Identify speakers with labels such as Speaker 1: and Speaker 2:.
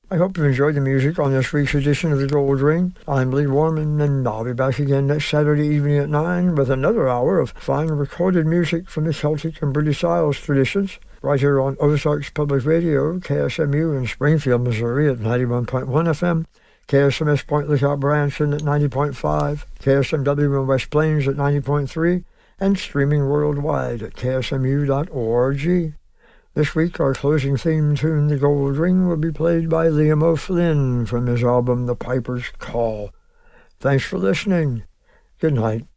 Speaker 1: I hope you enjoyed the music on this week's edition of The Gold Ring. I'm Lee Warman, and I'll be back again next Saturday evening at 9 with another hour of fine recorded music from the Celtic and British Isles traditions, right here on Ozarks Public Radio, KSMU in Springfield, Missouri at 91.1 FM, KSMS Point Lookout Branson at 90.5, KSMW in West Plains at 90.3, and streaming worldwide at ksmu.org. This week, our closing theme tune, The Gold Ring, will be played by Liam O'Flynn from his album The Piper's Call. Thanks for listening. Good night.